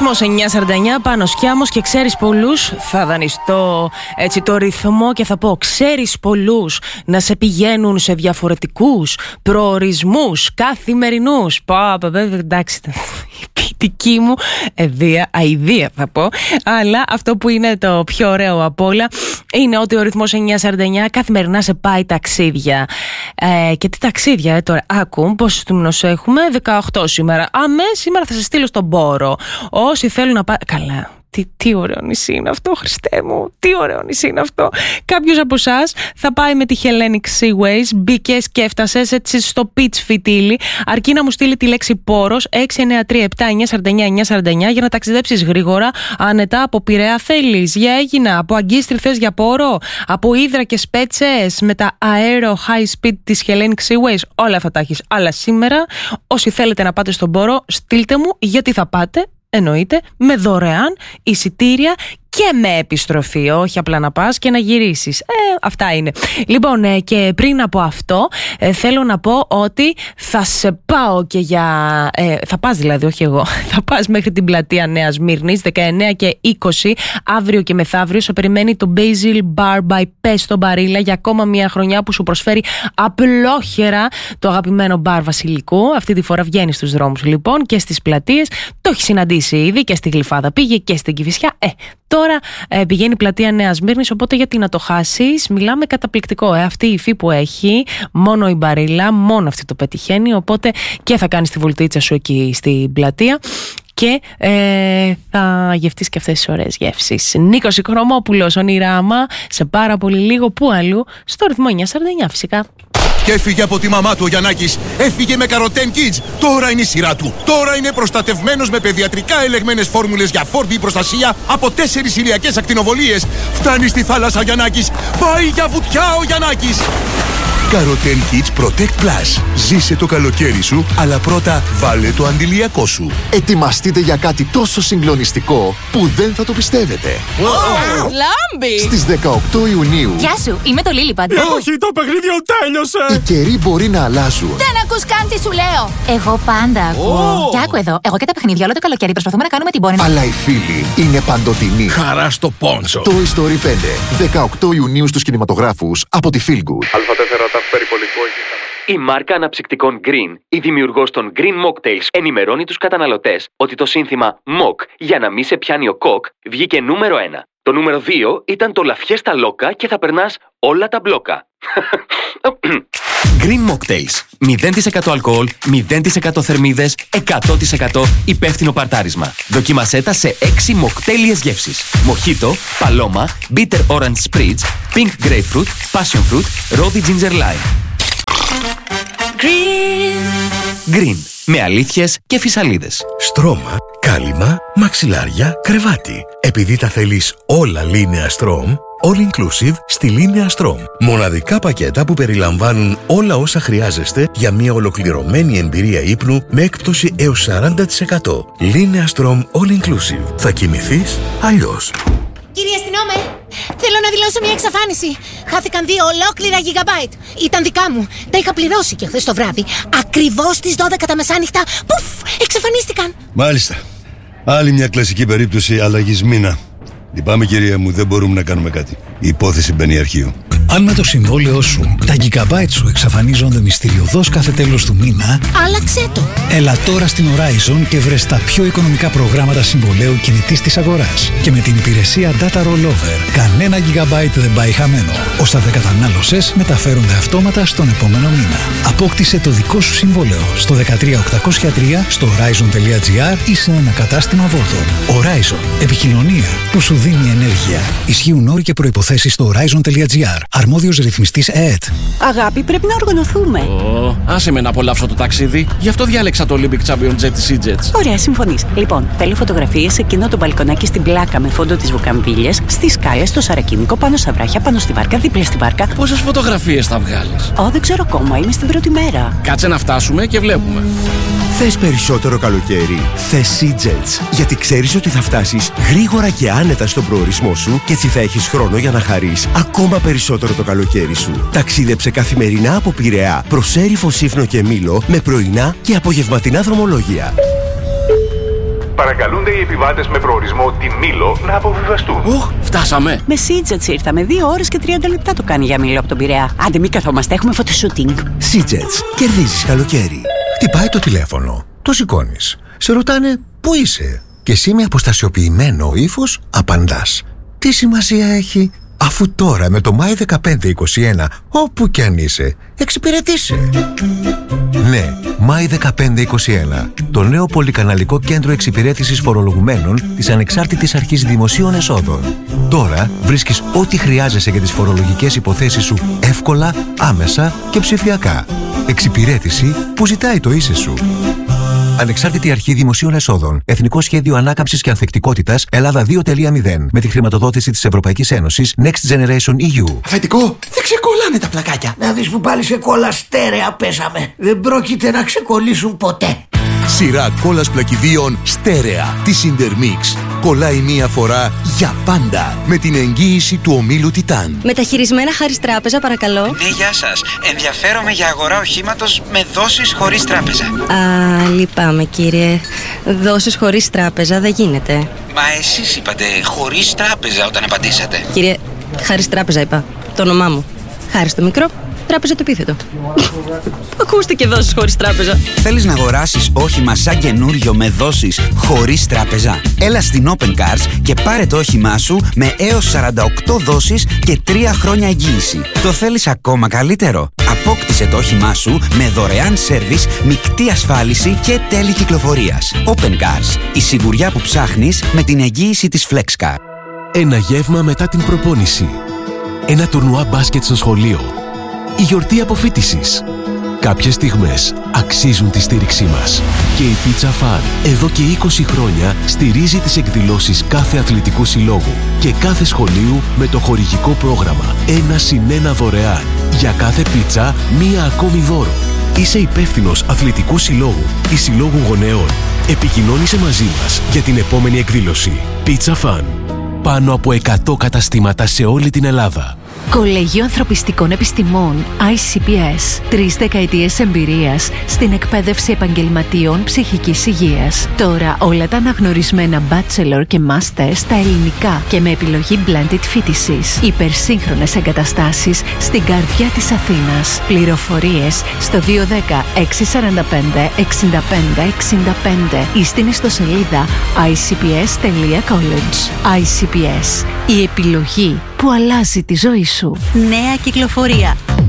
ρυθμός 949, πάνω Σκιάμος και ξέρεις πολλούς. Θα δανειστώ έτσι το ρυθμό και θα πω: ξέρεις πολλούς να σε πηγαίνουν σε διαφορετικούς προορισμούς καθημερινούς. Εντάξει, η ποιητική μου αηδία θα πω. Αλλά αυτό που είναι το πιο ωραίο απ' όλα είναι ότι ο ρυθμός 949 καθημερινά σε πάει ταξίδια. Και τι ταξίδια τώρα? Άκου, πόσους μήνους έχουμε? 18 σήμερα. Σήμερα θα σε στείλω στον Πόρο. Όσοι θέλουν να καλά. Τι ωραίο νησί είναι αυτό, Χριστέ μου. Τι ωραίο νησί είναι αυτό. Κάποιος από εσάς θα πάει με τη Hellenic Seaways. Μπήκες και έφτασες έτσι στο pitch φιτίλι. Αρκεί να μου στείλει τη λέξη Πόρος 693-7-949-949 για να ταξιδέψεις γρήγορα, άνετα. Από Πειραιά θέλεις για Αίγινα, από Αγκίστρι θες για Πόρο, από Ύδρα και Σπέτσες με τα αέρο high speed της Hellenic Seaways. Όλα αυτά τα έχεις. Αλλά σήμερα, όσοι θέλετε να πάτε στον Πόρο, στείλτε μου γιατί θα πάτε. Εννοείται με δωρεάν εισιτήρια και με επιστροφή, όχι απλά να πας και να γυρίσεις. Αυτά είναι. Λοιπόν, και πριν από αυτό θέλω να πω ότι θα σε πάω και για... θα πας δηλαδή, όχι εγώ. Θα πας μέχρι την πλατεία Νέας Μύρνης 19 και 20 αύριο και μεθαύριο. Σε περιμένει το Basil Bar by Pesto Barilla για ακόμα μια χρονιά που σου προσφέρει απλόχερα το αγαπημένο μπαρ Βασιλικού. Αυτή τη φορά βγαίνει στους δρόμους λοιπόν και στις πλατείες. Το έχει συναντήσει ήδη και στη Γλυφάδα πήγε και στην Κηφισιά. Τώρα πηγαίνει πλατεία Νέας Μύρνης, οπότε γιατί να το χάσεις? Μιλάμε καταπληκτικό. Αυτή η υφή που έχει, μόνο η μπαρίλα, μόνο αυτή το πετυχαίνει. Οπότε και θα κάνεις τη βολτίτσα σου εκεί στην πλατεία και θα γευτείς και αυτές τις ωραίες γεύσεις. Νίκος Οικονομόπουλος, ονειράμα, σε πάρα πολύ λίγο. Πού αλλού? Στο ρυθμό 949 φυσικά. Και έφυγε από τη μαμά του ο Γιαννάκης. Έφυγε με Καροτέν Kids. Τώρα είναι η σειρά του. Τώρα είναι προστατευμένος με παιδιατρικά ελεγμένες φόρμουλες για φόρμπι προστασία από 4 ηλιακές ακτινοβολίες. Φτάνει στη θάλασσα ο Γιαννάκης. Πάει για βουτιά ο Γιαννάκης. Καροτέν Kids Protect Plus. Ζήσε το καλοκαίρι σου, αλλά πρώτα βάλε το αντιλιακό σου. Ετοιμαστείτε για κάτι τόσο συγκλονιστικό που δεν θα το πιστεύετε. Λάμπη! Στις 18 Ιουνίου. Γεια σου, είμαι το Λίλιπαντ. Όχι, το παιχνίδι τέλειωσε! Οι καιροί μπορεί να αλλάζουν. Δεν ακούς καν τι σου λέω! Εγώ πάντα ακούω. Και άκου εδώ, εγώ και τα παιχνίδια όλο το καλοκαίρι προσπαθούμε να κάνουμε την πόρνη. Αλλά οι φίλοι είναι παντοτινοί. Χαρά στο πόντσο. Το Story 5, 18 Ιουνίου στους κινηματογράφους από τη Feel Good. Η μάρκα αναψυκτικών Green, η δημιουργός των Green Mocktails, ενημερώνει τους καταναλωτές ότι το σύνθημα Mock για να μην σε πιάνει ο κοκ βγήκε νούμερο 1. Το νούμερο 2 ήταν το Λαφιέστα Loca και θα περνάς όλα τα μπλόκα. Green Mocktails. 0% αλκοόλ, 0% θερμίδες, 100% υπεύθυνο παρτάρισμα. Δοκίμασέ τα σε 6 μοκτέλιες γεύσεις. Μοχίτο, παλώμα, bitter orange spritz, pink grapefruit, passion fruit, rosy ginger lime. Green. Με αλήθειες και φυσαλίδες. Στρώμα, κάλυμα, μαξιλάρια, κρεβάτι. Επειδή τα θέλεις όλα Λίνεα Στρώμ, all inclusive στη Λίνεα Στρώμ. Μοναδικά πακέτα που περιλαμβάνουν όλα όσα χρειάζεστε για μια ολοκληρωμένη εμπειρία ύπνου με έκπτωση έως 40%. Λίνεα Στρώμ all inclusive. Θα κοιμηθείς αλλιώς. Κύριε αστυνόμε, θέλω να δηλώσω μια εξαφάνιση. Χάθηκαν 2 ολόκληρα gigabyte. Ήταν δικά μου. Τα είχα πληρώσει και χθες το βράδυ. Ακριβώς στις 12 τα μεσάνυχτα. Πουφ! Εξαφανίστηκαν. Μάλιστα. Άλλη μια κλασική περίπτωση αλλαγής μήνα. Λυπάμαι κυρία μου, δεν μπορούμε να κάνουμε κάτι. Η υπόθεση μπαίνει αρχείο. Αν με το συμβόλαιό σου τα gigabyte σου εξαφανίζονται μυστηριωδώς κάθε τέλος του μήνα, άλλαξέ το. Έλα τώρα στην Horizon και βρες τα πιο οικονομικά προγράμματα συμβολαίου κινητής της αγοράς. Και με την υπηρεσία Data Rollover, κανένα gigabyte δεν πάει χαμένο. Όσα δεν κατανάλωσες μεταφέρονται αυτόματα στον επόμενο μήνα. Απόκτησε το δικό σου συμβόλαιο στο 13803 στο horizon.gr ή σε ένα κατάστημα Vodafone. Horizon. Επικοινωνία που σου δίνει ενέργεια. Ισχύουν όροι και προϋποθέσεις στο horizon.gr. Αρμόδιος ρυθμιστής ΕΕΤ. Αγάπη, πρέπει να οργανωθούμε. Άσε με να απολαύσω το ταξίδι. Γι' αυτό διάλεξα το Olympic Champion Jet της EasyJet. Ωραία, συμφωνείς. Λοιπόν, θέλω φωτογραφίες σε εκείνο το μπαλκονάκι στην πλάκα με φόντο τις βουκαμβίλιες, στις σκάλες, στο σαρακίνικο, πάνω στα βράχια, πάνω στη βάρκα, δίπλα στη βάρκα. Πόσες φωτογραφίες θα βγάλεις? Δεν ξέρω ακόμα. Είμαι στην πρώτη μέρα. Κάτσε να φτάσουμε και βλέπουμε. Θες περισσότερο καλοκαίρι? Θες EasyJet. Γιατί ξέρεις ότι θα φτάσεις γρήγορα και άνετα στον προορισμό σου και έτσι θα έχεις χρόνο για να χαρείς ακόμα περισσότερο το καλοκαίρι σου. Ταξίδεψε καθημερινά από Πειραιά προς Έρυφο, Σύφνο και Μήλο με πρωινά και απογευματινά δρομολόγια. Παρακαλούνται οι επιβάτες με προορισμό την Μήλο να αποβιβαστούν. Φτάσαμε. Με Seajets ήρθαμε. 2 ώρες και 30 λεπτά το κάνει για Μήλο από τον Πειραιά. Άντε, μην καθόμαστε, έχουμε φωτοσούτινγκ. Seajets. Κερδίζεις καλοκαίρι. Χτυπάει το τηλέφωνο. Το σηκώνεις. Σε ρωτάνε πού είσαι. Και εσύ με αποστασιοποιημένο ύφος απαντάς. Τι σημασία έχει, αφού τώρα με το Μάη 1521, όπου κι αν είσαι, εξυπηρετήσε. Ναι, Μάη 1521, το νέο πολυκαναλικό κέντρο εξυπηρέτησης φορολογουμένων της Ανεξάρτητης Αρχής Δημοσίων Εσόδων. Τώρα βρίσκεις ό,τι χρειάζεσαι για τις φορολογικές υποθέσεις σου εύκολα, άμεσα και ψηφιακά. Εξυπηρέτηση που ζητάει το είσαι σου. Ανεξάρτητη Αρχή Δημοσίων Εσόδων. Εθνικό Σχέδιο Ανάκαμψης και Ανθεκτικότητας Ελλάδα 2.0. Με τη χρηματοδότηση της Ευρωπαϊκής Ένωσης Next Generation EU. Αφεντικό, δεν ξεκολλάνε τα πλακάκια. Να δεις που πάλι σε κόλλα στέρεα πέσαμε. Δεν πρόκειται να ξεκολλήσουν ποτέ. Σειρά κόλλας πλακιδίων στέρεα της Intermix. Κολλάει μία φορά για πάντα με την εγγύηση του ομίλου Τιτάν. Μεταχειρισμένα Χάρις Τράπεζα, παρακαλώ. Ναι, γεια σας. Ενδιαφέρομαι για αγορά οχήματος με δόσεις χωρίς τράπεζα. Α, λυπάμαι κύριε. Δόσεις χωρίς τράπεζα δεν γίνεται. Μα εσείς είπατε χωρίς τράπεζα όταν απαντήσατε. Κύριε, Χάρις Τράπεζα είπα. Το όνομά μου. Χάρις το μικρό, τράπεζα το επίθετο. Ακούστηκε δόσεις χωρίς τράπεζα. Θέλεις να αγοράσεις όχημα σαν καινούριο με δόσεις χωρίς τράπεζα? Έλα στην Open Cars και πάρε το όχημά σου με έως 48 δόσεις και 3 χρόνια εγγύηση. Το θέλεις ακόμα καλύτερο? Απόκτησε το όχημά σου με δωρεάν σέρβις, μεικτή ασφάλιση και τέλη κυκλοφορίας. Open Cars. Η σιγουριά που ψάχνεις με την εγγύηση της FlexCar. Ένα γεύμα μετά την προπόνηση. Ένα τουρνουά μπάσκετ στο σχολείο. Η γιορτή αποφοίτησης. Κάποιες στιγμές αξίζουν τη στήριξή μας. Και η Pizza Fun εδώ και 20 χρόνια στηρίζει τις εκδηλώσεις κάθε αθλητικού συλλόγου και κάθε σχολείου με το χορηγικό πρόγραμμα 1+1 δωρεάν. Για κάθε πίτσα, μία ακόμη δώρο. Είσαι υπεύθυνος αθλητικού συλλόγου ή συλλόγου γονέων. Επικοινώνησε μαζί μας για την επόμενη εκδήλωση. Pizza Fun. Πάνω από 100 καταστήματα σε όλη την Ελλάδα. Κολέγιο Ανθρωπιστικών Επιστημών ICPS. 3 δεκαετίες εμπειρίας στην εκπαίδευση επαγγελματίων ψυχικής υγείας. Τώρα όλα τα αναγνωρισμένα bachelor και master στα ελληνικά και με επιλογή blended φοιτησης. Υπερσύγχρονες εγκαταστάσεις στην καρδιά της Αθήνας. Πληροφορίες στο 210 645 65 65 ή στην ιστοσελίδα icps.college. ICPS. Η επιλογή που αλλάζει τη ζωή σου. Νέα κυκλοφορία.